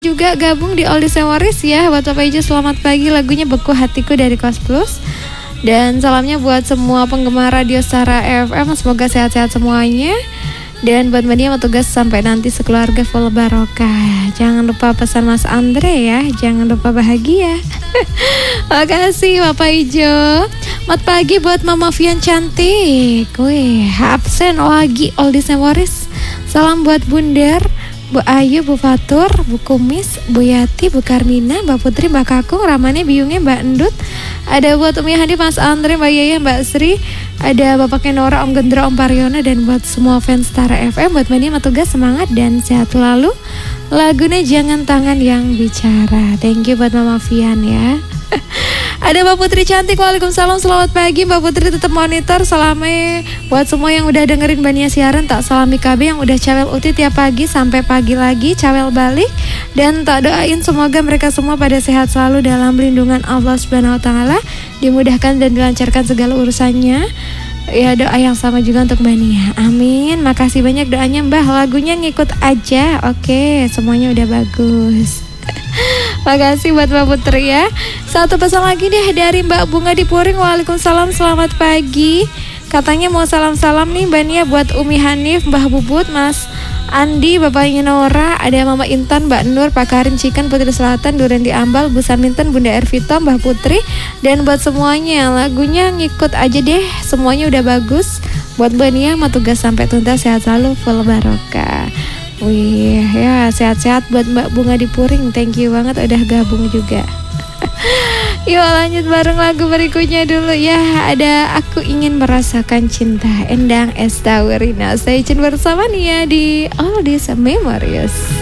Juga gabung di Oldies Memories ya. Buat Bapak Ijo selamat pagi, lagunya Beku Hatiku dari Kos Plus. Dan salamnya buat semua penggemar Radio Sara FM, semoga sehat-sehat semuanya. Dan buat Mbak Nia mau tugas sampai nanti sekeluarga full barokah. Jangan lupa pesan Mas Andre ya, jangan lupa bahagia. Makasih Bapak Ijo. Selamat pagi buat Mama Vian cantik. Wih, absen lagi Oldies Memories. Salam buat Bundar, Bu Ayu, Bu Fatur, Bu Kumis, Bu Yati, Bu Karmina, Mbak Putri, Mbak Kakung, Ramane, Biungnya, Mbak Endut. Ada buat Umi Handi, Mas Andre, Mbak Yaya, Mbak Sri. Ada Bapaknya Nora, Om Gendro, Om Pariono. Dan buat semua fans Tara FM, buat Mania Matugas semangat dan sehat selalu. Lagunya Jangan Tangan Yang Bicara. Thank you buat Mama Vian ya. Ada Mbak Putri cantik, waalaikumsalam, selamat pagi Mbak Putri, tetap monitor. Salamnya buat semua yang udah dengerin Mbak Nia siaran. Tak salam KB yang udah cawel uti tiap pagi sampai pagi lagi cawel balik. Dan tak doain semoga mereka semua pada sehat selalu dalam lindungan Allah Subhanahu Wa Taala, dimudahkan dan dilancarkan segala urusannya. Ya, doa yang sama juga untuk Mbak Nia. Amin. Makasih banyak doanya Mbah. Lagunya ngikut aja. Oke, semuanya udah bagus. Makasih buat Mbak Putri ya. Satu pesan lagi deh dari Mbak Bunga di Puring. Waalaikumsalam, selamat pagi. Katanya mau salam-salam nih Mbak Nia buat Umi Hanif, Mbah Bubut, Mas Andi, Bapaknya Nora. Ada Mama Intan, Mbak Nur, Pak Karin Cikan, Putri Selatan, Duren di Ambal, Bu Saminten, Bunda Ervita, Mbah Putri. Dan buat semuanya, lagunya ngikut aja deh. Semuanya udah bagus. Buat Mbak Nia mau tugas sampai tuntas, sehat selalu, full barokah. Wih, ya sehat-sehat buat Mbak Bunga di Puring. Thank you banget udah gabung juga. Yuk lanjut bareng lagu berikutnya dulu ya. Ada Aku Ingin Merasakan Cinta, Endang Esta Werina. Stay tune bersama Nia di Oldies Memories.